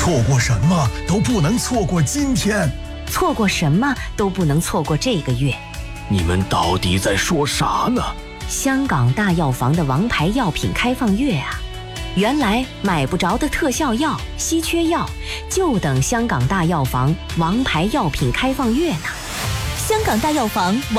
错过什么都不能错过今天， 错过什么都不能错过这个月。 你们到底在说啥呢？ 香港大药房的王牌药品开放月啊！原来买不着的特效药、稀缺药，就等香港大药房王牌药品开放月呢。 香港大药房王